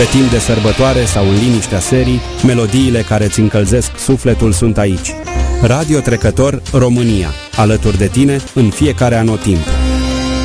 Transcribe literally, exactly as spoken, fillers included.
Pe timp de sărbătoare sau în liniștea serii, melodiile care îți încălzesc sufletul sunt aici. Radio Trecător România, alături de tine în fiecare anotimp.